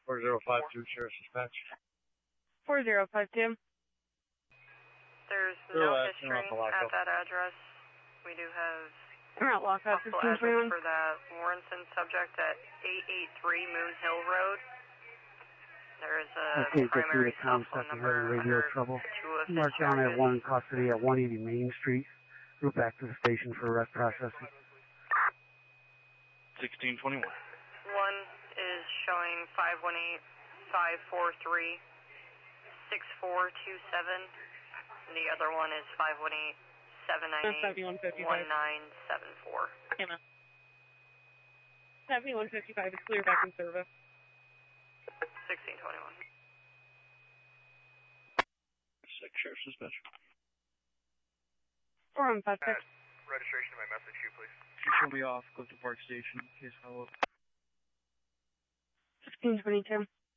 4052, Sheriff's Dispatch. 4052. There's no history at that address. We do have We're at lockup possible address 1521. for that Warrenson subject at 883 Moon Hill Road. There is a primary cell phone number radio under trouble. two of his Mark down at charges. 1 in custody at 180 Main Street. Route back to the station for arrest processing. 1621. One is showing 518-543-6427. And the other one is 518-798-1974. 7155 is clear back in service. 1621. 6 Sheriff's Dispatch. 4156. Registration of my message to you, please. You show me off, go to Park Station, case follow up. 1622.